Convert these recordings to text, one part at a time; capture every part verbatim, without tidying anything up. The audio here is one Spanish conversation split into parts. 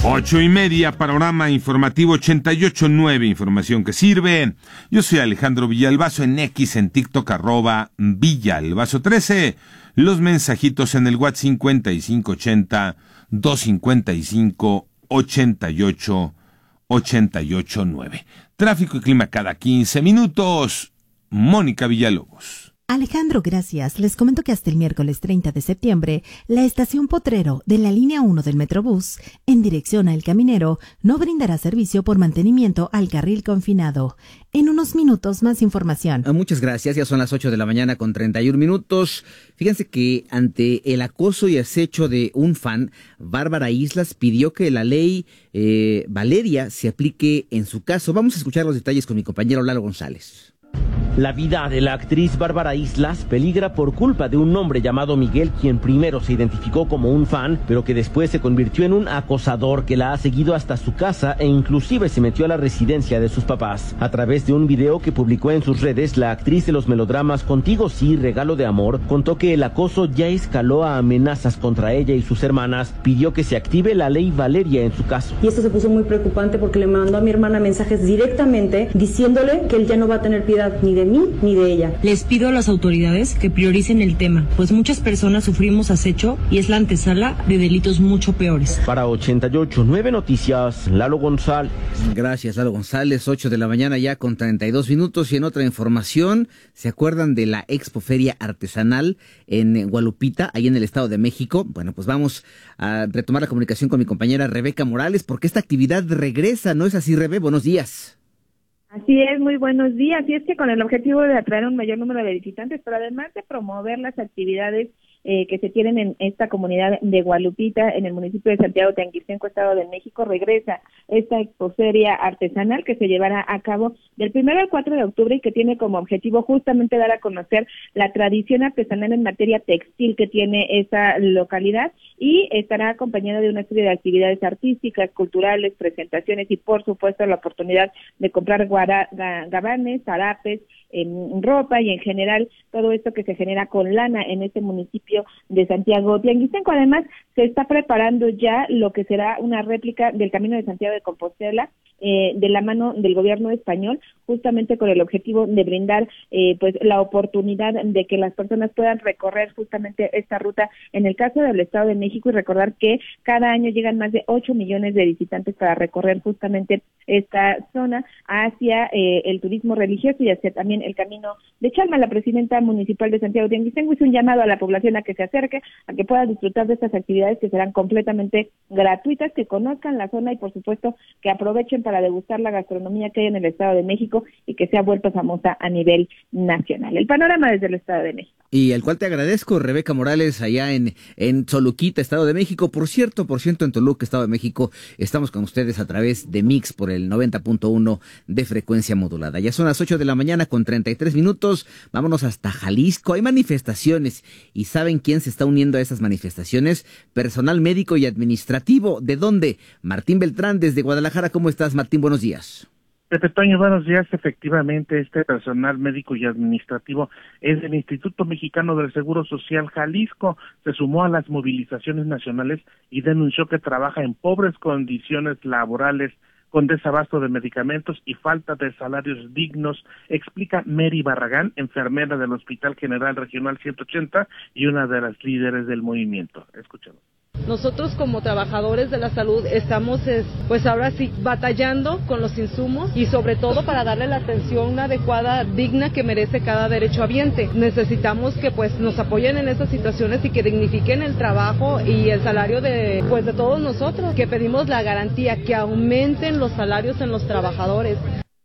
Ocho y media, panorama informativo ochenta y ocho punto nueve, información que sirve. Yo soy Alejandro Villalbazo, en X, en TikTok, arroba Villalbazo trece. Los mensajitos en el WhatsApp cincuenta y cinco ochenta, doscientos cincuenta y cinco, ochenta y ocho, ochenta y ocho nueve. Tráfico y clima cada quince minutos. Mónica Villalobos. Alejandro, gracias. Les comento que hasta el miércoles treinta de septiembre, la estación Potrero de la línea uno del Metrobús, en dirección a El Caminero, no brindará servicio por mantenimiento al carril confinado. En unos minutos, más información. Muchas gracias. Ya son las ocho de la mañana con treinta y un minutos. Fíjense que ante el acoso y acecho de un fan, Bárbara Islas pidió que la ley eh, Valeria se aplique en su caso. Vamos a escuchar los detalles con mi compañero Lalo González. La vida de la actriz Bárbara Islas peligra por culpa de un hombre llamado Miguel, quien primero se identificó como un fan, pero que después se convirtió en un acosador que la ha seguido hasta su casa e inclusive se metió a la residencia de sus papás. A través de un video que publicó en sus redes, la actriz de los melodramas Contigo sí, Regalo de Amor, contó que el acoso ya escaló a amenazas contra ella y sus hermanas. Pidió que se active la ley Valeria en su caso. Y esto se puso muy preocupante porque le mandó a mi hermana mensajes directamente diciéndole que él ya no va a tener piedad ni de mí ni de ella. Les pido a las autoridades que prioricen el tema, pues muchas personas sufrimos acecho y es la antesala de delitos mucho peores. Para ochenta y ocho punto nueve Noticias, Lalo González. Gracias, Lalo González. Ocho de la mañana ya con treinta y dos minutos. Y en otra información, ¿se acuerdan de la Expoferia Artesanal en Gualupita, ahí en el Estado de México? Bueno, pues vamos a retomar la comunicación con mi compañera Rebeca Morales, porque esta actividad regresa, ¿no es así, Rebe? Buenos días. Así es, muy buenos días. Y es que con el objetivo de atraer un mayor número de visitantes, pero además de promover las actividades eh, que se tienen en esta comunidad de Gualupita, en el municipio de Santiago Teanguistenco, Estado de México, regresa esta expoferia artesanal que se llevará a cabo del primero al cuatro de octubre y que tiene como objetivo justamente dar a conocer la tradición artesanal en materia textil que tiene esa localidad, y estará acompañada de una serie de actividades artísticas, culturales, presentaciones y por supuesto la oportunidad de comprar guara, gabanes, zarapes, en ropa y en general todo esto que se genera con lana en este municipio de Santiago Teanguistenco. Además, se está preparando ya lo que será una réplica del Camino de Santiago de Compostela eh, de la mano del gobierno español, justamente con el objetivo de brindar eh, pues la oportunidad de que las personas puedan recorrer justamente esta ruta en el caso del Estado de México, y recordar que cada año llegan más de ocho millones de visitantes para recorrer justamente esta zona hacia eh, el turismo religioso y hacia también el Camino de Chalma. La presidenta municipal de Santiago Teanguistenco hizo un llamado a la población a que se acerque, a que pueda disfrutar de estas actividades que serán completamente gratuitas, que conozcan la zona y por supuesto que aprovechen para degustar la gastronomía que hay en el Estado de México y que se ha vuelto famosa a nivel nacional. El panorama desde el Estado de México. Y al cual te agradezco, Rebeca Morales, allá en, en Toluquita, Estado de México. Por cierto, por ciento en Toluca, Estado de México, estamos con ustedes a través de Mix por el noventa punto uno de frecuencia modulada. Ya son las ocho de la mañana con treinta y tres minutos. Vámonos hasta Jalisco. Hay manifestaciones. ¿Y saben quién se está uniendo a esas manifestaciones? Personal médico y administrativo. ¿De dónde? Martín Beltrán, desde Guadalajara. ¿Cómo estás, Martín? Buenos días. Pepe Toño, buenos días. Efectivamente, este personal médico y administrativo es del Instituto Mexicano del Seguro Social Jalisco. Se sumó a las movilizaciones nacionales y denunció que trabaja en pobres condiciones laborales, con desabasto de medicamentos y falta de salarios dignos, explica Mary Barragán, enfermera del Hospital General Regional ciento ochenta y una de las líderes del movimiento. Escuchemos. Nosotros como trabajadores de la salud estamos pues ahora sí batallando con los insumos y sobre todo para darle la atención adecuada, digna que merece cada derechohabiente. Necesitamos que pues nos apoyen en estas situaciones y que dignifiquen el trabajo y el salario de pues de todos nosotros, que pedimos la garantía que aumenten los salarios en los trabajadores.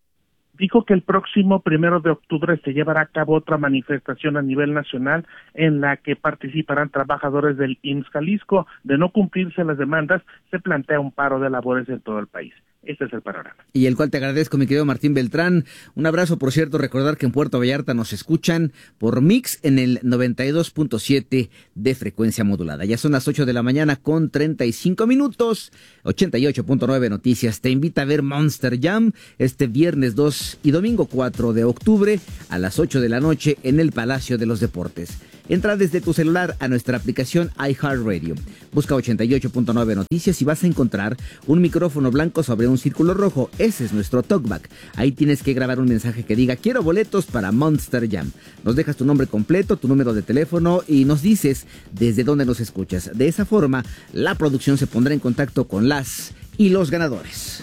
Dijo que el próximo primero de octubre se llevará a cabo otra manifestación a nivel nacional en la que participarán trabajadores del I M S S Jalisco. De no cumplirse las demandas, se plantea un paro de labores en todo el país. Este es el panorama. Y el cual te agradezco, mi querido Martín Beltrán. Un abrazo, por cierto, recordar que en Puerto Vallarta nos escuchan por Mix en el noventa y dos punto siete de frecuencia modulada. Ya son las ocho de la mañana con treinta y cinco minutos. ochenta y ocho punto nueve Noticias te invita a ver Monster Jam este viernes dos y domingo cuatro de octubre a las ocho de la noche en el Palacio de los Deportes. Entra desde tu celular a nuestra aplicación iHeartRadio. Busca ochenta y ocho punto nueve Noticias y vas a encontrar un micrófono blanco sobre un círculo rojo. Ese es nuestro talkback. Ahí tienes que grabar un mensaje que diga: quiero boletos para Monster Jam. Nos dejas tu nombre completo, tu número de teléfono y nos dices desde dónde nos escuchas. De esa forma, la producción se pondrá en contacto con las y los ganadores.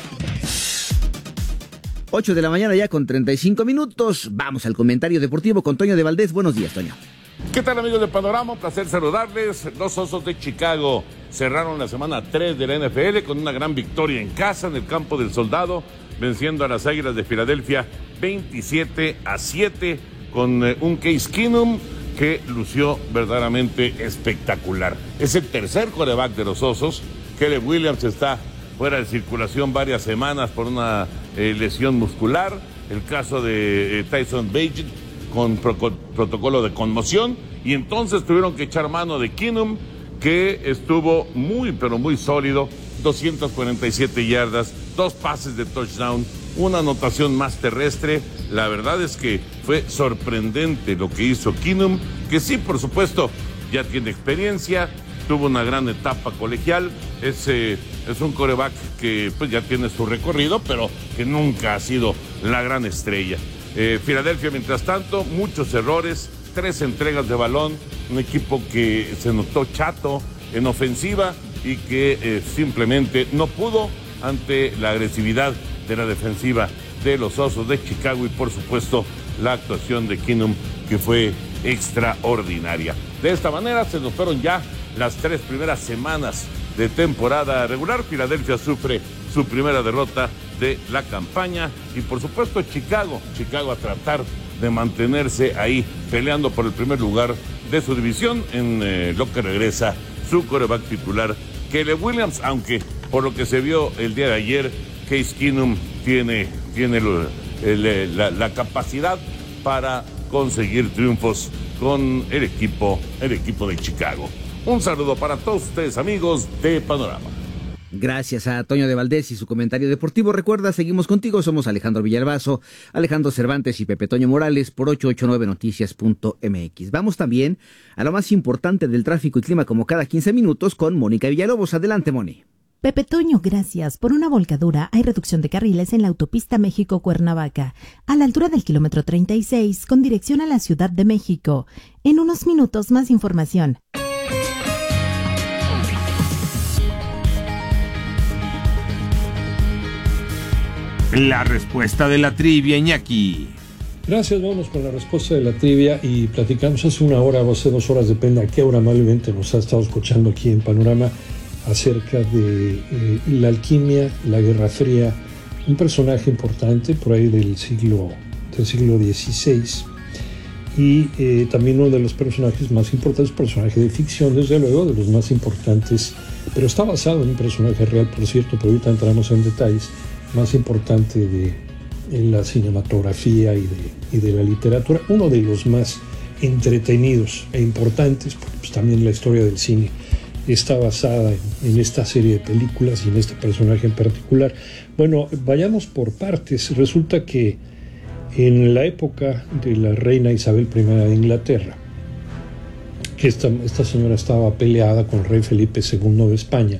ocho de la mañana ya con treinta y cinco minutos. Vamos al comentario deportivo con Toño de Valdés. Buenos días, Toño. ¿Qué tal, amigos de Panorama? Un placer saludarles. Los Osos de Chicago cerraron la semana tres de la N F L con una gran victoria en casa en el Campo del Soldado, venciendo a las Águilas de Filadelfia veintisiete a siete con eh, un Case Keenum que lució verdaderamente espectacular. Es el tercer quarterback de los Osos. Caleb Williams está fuera de circulación varias semanas por una eh, lesión muscular. El caso de eh, Tyson Bagent con pro protocolo de conmoción, y entonces tuvieron que echar mano de Keenum, que estuvo muy pero muy sólido, doscientas cuarenta y siete yardas, dos pases de touchdown, una anotación más terrestre. La verdad es que fue sorprendente lo que hizo Keenum, que sí, por supuesto, ya tiene experiencia, tuvo una gran etapa colegial, es, eh, es un quarterback que pues ya tiene su recorrido, pero que nunca ha sido la gran estrella. Eh, Filadelfia, mientras tanto, muchos errores, tres entregas de balón, un equipo que se notó chato en ofensiva y que eh, simplemente no pudo ante la agresividad de la defensiva de los Osos de Chicago y, por supuesto, la actuación de Keenum, que fue extraordinaria. De esta manera se nos fueron ya las tres primeras semanas de temporada regular. Filadelfia sufre su primera derrota de la campaña y, por supuesto, Chicago, Chicago a tratar de mantenerse ahí peleando por el primer lugar de su división en eh, lo que regresa su quarterback titular, Caleb Williams, aunque por lo que se vio el día de ayer, Case Keenum tiene, tiene el, el, la, la capacidad para conseguir triunfos con el equipo, el equipo de Chicago. Un saludo para todos ustedes, amigos de Panorama. Gracias a Toño de Valdés y su comentario deportivo. Recuerda, seguimos contigo, somos Alejandro Villalbazo, Alejandro Cervantes y Pepe Toño Morales por ochocientos ochenta y nueve noticias punto m x. Vamos también a lo más importante del tráfico y clima como cada quince minutos con Mónica Villalobos. Adelante, Moni. Pepe Toño, gracias. Por una volcadura hay reducción de carriles en la autopista México-Cuernavaca, a la altura del kilómetro treinta y seis, con dirección a la Ciudad de México. En unos minutos más información. La respuesta de la trivia, Iñaki. Gracias, vamos con la respuesta de la trivia y platicamos hace una hora o hace dos horas, depende a qué hora amablemente nos ha estado escuchando aquí en Panorama, acerca de eh, la alquimia, la Guerra Fría, un personaje importante por ahí del siglo, del siglo dieciséis y eh, también uno de los personajes más importantes, personaje de ficción, desde luego, de los más importantes, pero está basado en un personaje real, por cierto, pero ahorita entramos en detalles, más importante de en la cinematografía y de, y de la literatura, uno de los más entretenidos e importantes, porque pues, también la historia del cine está basada en, en esta serie de películas y en este personaje en particular. Bueno, vayamos por partes. Resulta que en la época de la reina Isabel primera de Inglaterra, que esta, esta señora estaba peleada con el rey Felipe segundo de España,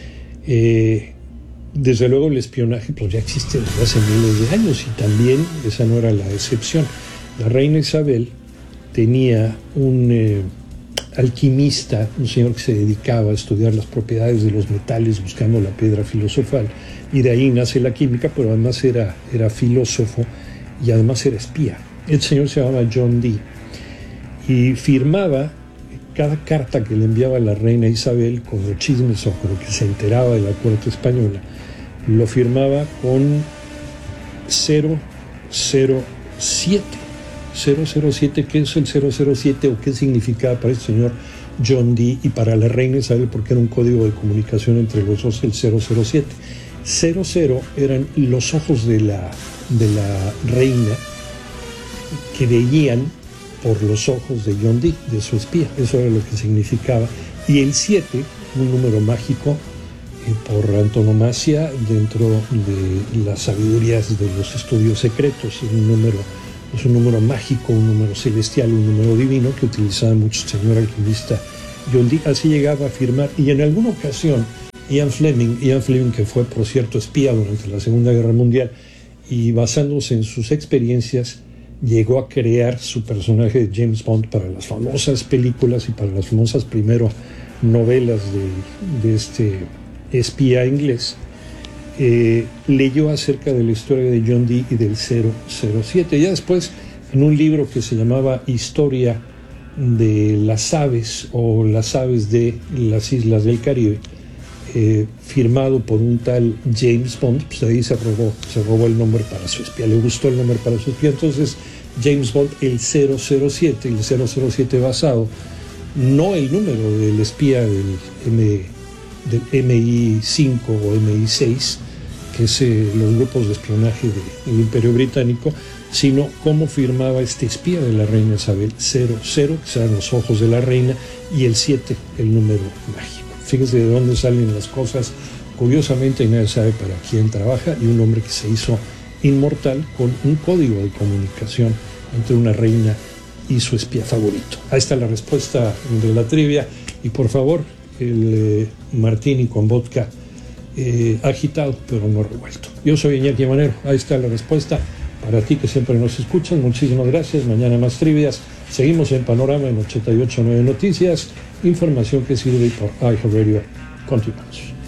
eh, desde luego el espionaje pues ya existe desde hace miles de años y también esa no era la excepción. La reina Isabel tenía un eh, alquimista, un señor que se dedicaba a estudiar las propiedades de los metales buscando la piedra filosofal, y de ahí nace la química, pero además era, era filósofo y además era espía. El señor se llamaba John Dee y firmaba cada carta que le enviaba la reina Isabel con los chismes o con lo que se enteraba de la corte española, lo firmaba con cero cero siete. cero cero siete, ¿qué es el cero cero siete o qué significaba para el señor John Dee y para la reina Isabel? Porque era un código de comunicación entre los dos, el cero cero siete. cero cero eran los ojos de la, de la reina que veían por los ojos de John Dee, de su espía. Eso era lo que significaba. Y el siete, un número mágico eh, por antonomasia dentro de las sabidurías de los estudios secretos, un número Es un número mágico, un número celestial, un número divino que utilizaba mucho el señor alquimista John Dee. Así llegaba a afirmar, y en alguna ocasión Ian Fleming, Ian Fleming que fue por cierto espía durante la Segunda Guerra Mundial, y basándose en sus experiencias llegó a crear su personaje de James Bond para las famosas películas y para las famosas primero novelas de, de este espía inglés. Eh, leyó acerca de la historia de John Dee y del cero cero siete. Ya después, en un libro que se llamaba Historia de las aves o las aves de las islas del Caribe, eh, firmado por un tal James Bond, pues ahí se robó, se robó el nombre para su espía, le gustó el nombre para su espía. Entonces James Bond, el cero cero siete, el cero cero siete basado, no el número del espía del, M, del M I cinco o M I seis, que es eh, los grupos de espionaje de, del Imperio Británico, sino cómo firmaba este espía de la reina Isabel, cero cero, que sean los ojos de la reina, y el siete, el número mágico. Fíjense de dónde salen las cosas. Curiosamente nadie sabe para quién trabaja, y un hombre que se hizo inmortal con un código de comunicación entre una reina y su espía favorito. Ahí está la respuesta de la trivia, y por favor, el eh, martini con vodka eh, agitado, pero no revuelto. Yo soy Iñaki Manero, ahí está la respuesta. Para ti que siempre nos escuchas, muchísimas gracias. Mañana más trivias. Seguimos en Panorama en ochenta y ocho punto nueve Noticias. Información que sirve por iHeartRadio. Continuamos.